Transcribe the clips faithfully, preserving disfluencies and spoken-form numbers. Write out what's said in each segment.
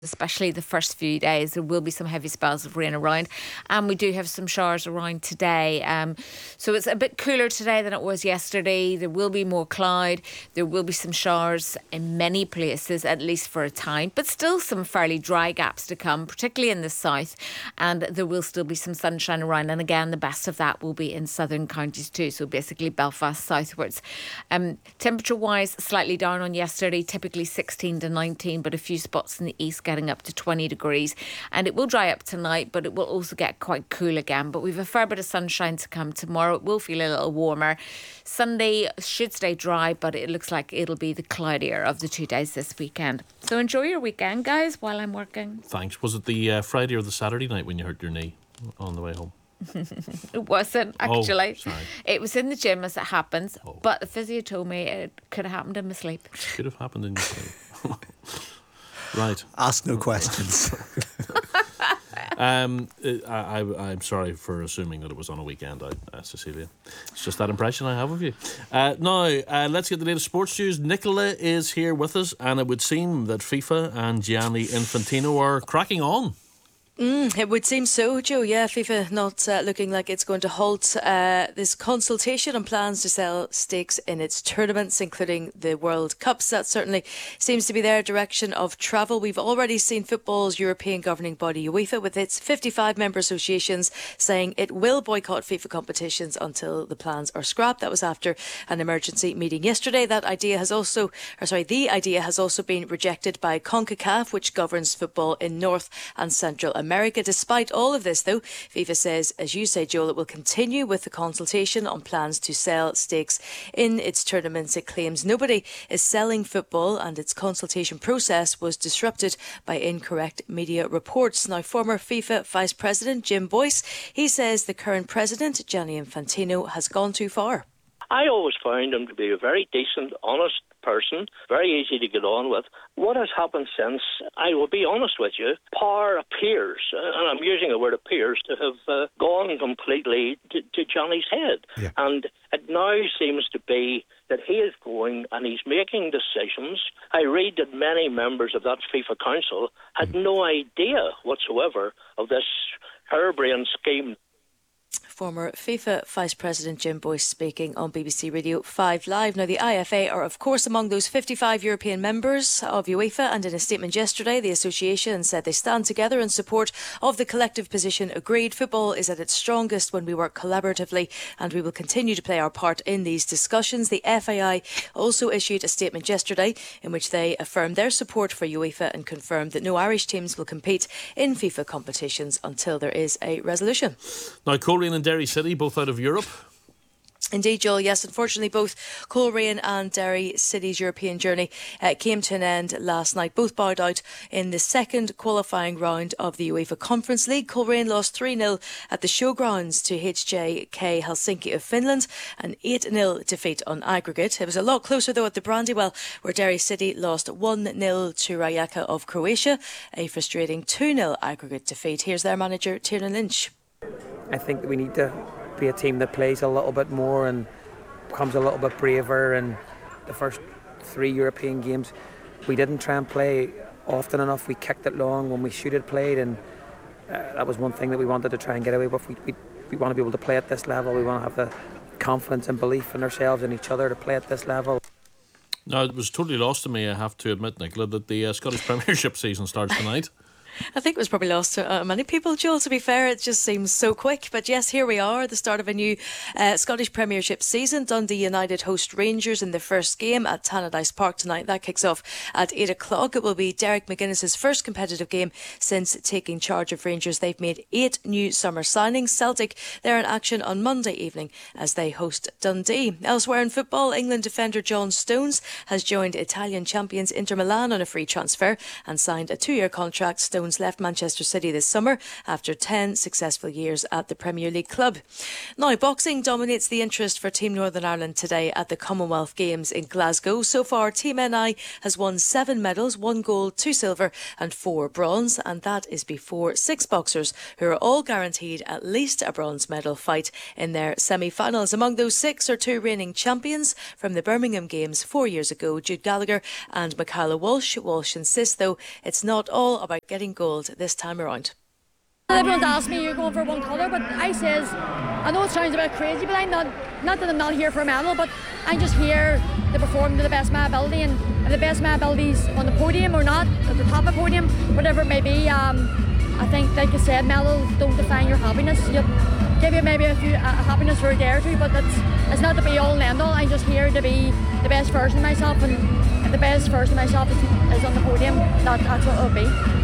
especially the first few days. There will be some heavy spells of rain around, and we do have some showers around today. Um, so it's a bit cooler today than it was yesterday. There will be more cloud. There will be some showers in many places, at least for a time, but still some fairly dry gaps to come, particularly in the south, and there will still be some sunshine around. And again, the best of that will be in southern counties too, so basically Belfast southwards. Um, temperature-wise, slightly down on yesterday, typically sixteen to nineteen, but a few spots in the east getting up to twenty degrees, and it will dry up tonight, but it will also get quite cool again. But we've a fair bit of sunshine to come tomorrow. It will feel a little warmer. Sunday should stay dry, but it looks like it'll be the cloudier of the two days this weekend. So enjoy your weekend, guys, while I'm working. Thanks. Was it the uh, Friday or the Saturday night when you hurt your knee on the way home? It wasn't, actually. Oh, sorry. It was in the gym, as it happens, Oh. but the physio told me it could have happened in my sleep. Could have happened in your sleep. Right. Ask no questions. um, I, I, I'm sorry for assuming that it was on a weekend, uh, Cecilia. It's just that impression I have of you. Uh, now, uh, let's get the latest sports news. Nicola is here with us, and it would seem that FIFA and Gianni Infantino are cracking on. Mm, it would seem so, Joe. Yeah, FIFA not uh, looking like it's going to halt uh, this consultation on plans to sell stakes in its tournaments, including the World Cups. That certainly seems to be their direction of travel. We've already seen football's European governing body, UEFA, with its fifty-five member associations saying it will boycott FIFA competitions until the plans are scrapped. That was after an emergency meeting yesterday. That idea has also, or sorry, the idea has also been rejected by CONCACAF, which governs football in North and Central America. America. Despite all of this, though, FIFA says, as you say, Joel, it will continue with the consultation on plans to sell stakes in its tournaments. It claims nobody is selling football, and its consultation process was disrupted by incorrect media reports. Now, former FIFA Vice President Jim Boyce, he says the current president, Gianni Infantino, has gone too far. I always found him to be a very decent, honest person, very easy to get on with. What has happened since, I will be honest with you, power appears, and I'm using the word appears, to have uh, gone completely to, to Johnny's head. Yeah. And it now seems to be that he is going and he's making decisions. I read that many members of that FIFA Council had mm. no idea whatsoever of this harebrained scheme. Former FIFA Vice President Jim Boyce speaking on B B C Radio five Live. Now, the I F A are, of course, among those fifty-five European members of UEFA, and in a statement yesterday, the association said they stand together in support of the collective position agreed. Football is at its strongest when we work collaboratively, and we will continue to play our part in these discussions. The F A I also issued a statement yesterday in which they affirmed their support for UEFA and confirmed that no Irish teams will compete in FIFA competitions until there is a resolution. Now, Coleraine and Derry City, both out of Europe. Indeed, Joel, yes. Unfortunately, both Coleraine and Derry City's European journey uh, came to an end last night. Both bowed out in the second qualifying round of the UEFA Conference League. Coleraine lost three nil at the showgrounds to H J K Helsinki of Finland, an eight nil defeat on aggregate. It was a lot closer, though, at the Brandywell, where Derry City lost one nil to Rijeka of Croatia, a frustrating two nil aggregate defeat. Here's their manager, Tiernan Lynch. I think that we need to be a team that plays a little bit more and becomes a little bit braver. And the first three European games, we didn't try and play often enough. We kicked it long when we should have played, and uh, that was one thing that we wanted to try and get away with. We, we, we want to be able to play at this level. We want to have the confidence and belief in ourselves and each other to play at this level. Now, it was totally lost to me, I have to admit, Nicola, that the uh, Scottish Premiership season starts tonight. I think it was probably lost to uh, many people, Joel, to be fair. It just seems so quick. But yes, here we are, the start of a new uh, Scottish Premiership season. Dundee United host Rangers in the first game at Tannadice Park tonight. That kicks off at eight o'clock. It will be Derek McGuinness's first competitive game since taking charge of Rangers. They've made eight new summer signings. Celtic, they're in action on Monday evening as they host Dundee. Elsewhere in football, England defender John Stones has joined Italian champions Inter Milan on a free transfer and signed a two-year contract. Stones Stones left Manchester City this summer after ten successful years at the Premier League club. Now, boxing dominates the interest for Team Northern Ireland today at the Commonwealth Games in Glasgow. So far, Team N I has won seven medals, one gold, two silver and four bronze, and that is before six boxers who are all guaranteed at least a bronze medal fight in their semi-finals. Among those six are two reigning champions from the Birmingham Games four years ago, Jude Gallagher and Michaela Walsh. Walsh insists, though, it's not all about getting gold this time around. Everyone asks me, you're going for one colour, but I says, I know it sounds a bit crazy, but I'm not, not that I'm not here for a medal, but I'm just here to perform to the best of my ability, and if the best of my ability's on the podium or not, at the top of the podium, whatever it may be, um, I think, like I said, medals don't define your happiness. You'll give you maybe a few uh, happiness for a day or two, but that's it's not to be all and end all. I'm just here to be the best version of myself, and if the best version of myself is, is on the podium, that, that's what it'll be.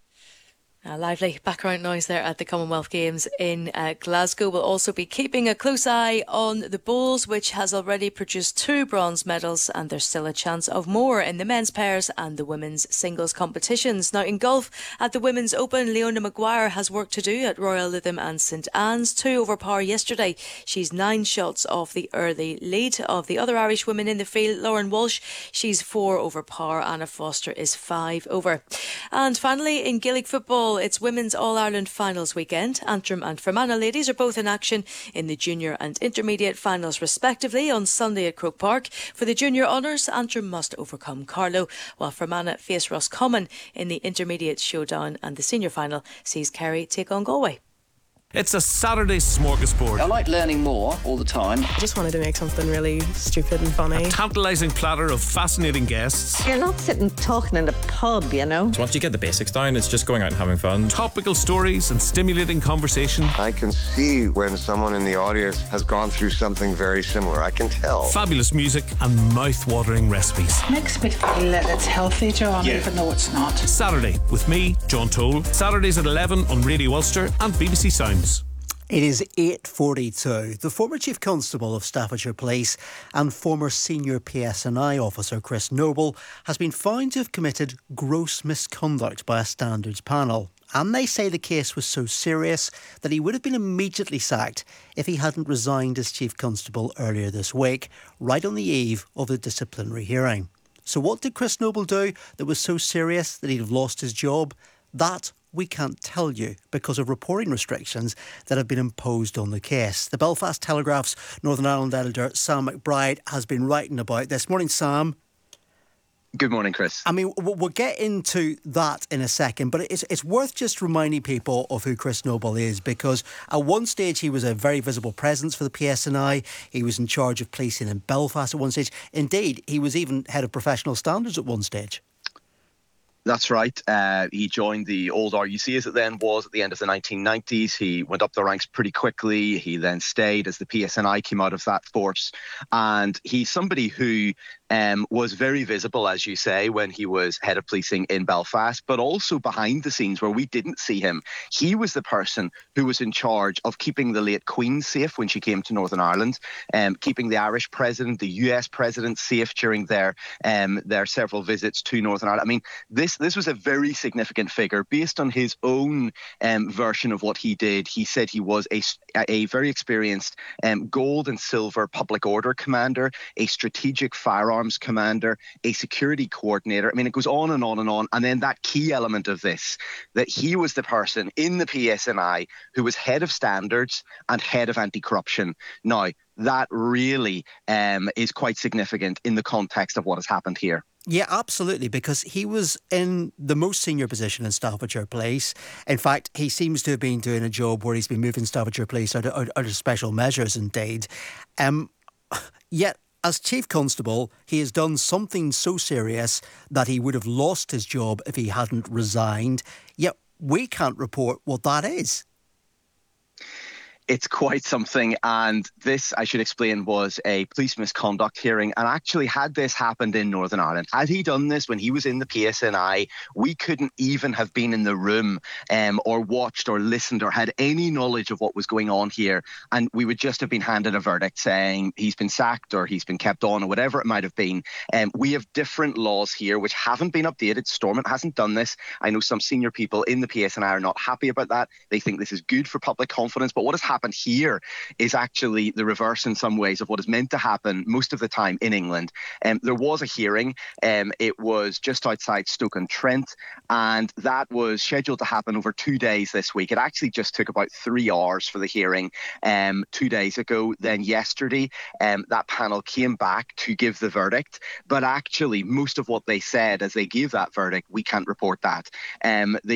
A lively background noise there at the Commonwealth Games in uh, Glasgow. We'll also be keeping a close eye on the bowls, which has already produced two bronze medals, and there's still a chance of more in the men's pairs and the women's singles competitions. Now, in golf, at the Women's Open, Leona Maguire has work to do at Royal Lytham and St Anne's. Two over par yesterday. She's nine shots off the early lead of the other Irish women in the field, Lauren Walsh. She's four over par. Anna Foster is five over. And finally, in Gaelic football, it's Women's All-Ireland Finals weekend. Antrim and Fermanagh ladies are both in action in the junior and intermediate finals respectively on Sunday at Croke Park. For the junior honours, Antrim must overcome Carlow, while Fermanagh face Roscommon in the intermediate showdown, and the senior final sees Kerry take on Galway. It's a Saturday smorgasbord. I like learning more all the time. I just wanted to make something really stupid and funny. A tantalising platter of fascinating guests. You're not sitting talking in a pub, you know. So once you get the basics down, it's just going out and having fun. Topical stories and stimulating conversation. I can see when someone in the audience has gone through something very similar. I can tell. Fabulous music and mouth-watering recipes. Makes me feel that it's healthy, John, yeah. Even though it's not. Saturday with me, John Toll. Saturdays at eleven on Radio Ulster and B B C Sounds. It is eight forty-two. The former Chief Constable of Staffordshire Police and former Senior P S N I officer Chris Noble has been found to have committed gross misconduct by a standards panel. And they say the case was so serious that he would have been immediately sacked if he hadn't resigned as Chief Constable earlier this week, right on the eve of the disciplinary hearing. So what did Chris Noble do that was so serious that he'd have lost his job? That we can't tell you because of reporting restrictions that have been imposed on the case. The Belfast Telegraph's Northern Ireland editor, Sam McBride, has been writing about this. Morning, Sam. Good morning, Chris. I mean, we'll get into that in a second, but it's it's worth just reminding people of who Chris Noble is, because at one stage he was a very visible presence for the P S N I. He was in charge of policing in Belfast at one stage. Indeed, he was even head of professional standards at one stage. That's right. Uh, he joined the old R U C as it then was at the end of the nineteen nineties. He went up the ranks pretty quickly. He then stayed as the P S N I came out of that force. And he's somebody who um, was very visible, as you say, when he was head of policing in Belfast, but also behind the scenes where we didn't see him. He was the person who was in charge of keeping the late Queen safe when she came to Northern Ireland, um, keeping the Irish president, the U S president safe during their um, their several visits to Northern Ireland. I mean, this This was a very significant figure. Based on his own um, version of what he did, he said he was a, a very experienced um, gold and silver public order commander, a strategic firearms commander, a security coordinator. I mean, it goes on and on and on. And then that key element of this, that he was the person in the P S N I who was head of standards and head of anti-corruption. Now, that really um, is quite significant in the context of what has happened here. Yeah, absolutely, because he was in the most senior position in Staffordshire Police. In fact, he seems to have been doing a job where he's been moving Staffordshire Police out of, out, out of special measures, indeed. Um, yet, as Chief Constable, he has done something so serious that he would have lost his job if he hadn't resigned. Yet, we can't report what that is. It's quite something, and this, I should explain, was a police misconduct hearing. And actually, had this happened in Northern Ireland, had he done this when he was in the P S N I, we couldn't even have been in the room um, or watched or listened or had any knowledge of what was going on here, and we would just have been handed a verdict saying he's been sacked or he's been kept on or whatever it might have been. Um, we have different laws here which haven't been updated. Stormont hasn't done this. I know some senior people in the P S N I are not happy about that. They think this is good for public confidence, but what has happened here is actually the reverse in some ways of what is meant to happen most of the time in England. Um, there was a hearing. Um, it was just outside Stoke-on-Trent, and that was scheduled to happen over two days this week. It actually just took about three hours for the hearing um, two days ago. Then yesterday, um, that panel came back to give the verdict, but actually most of what they said as they gave that verdict, we can't report that. Um, they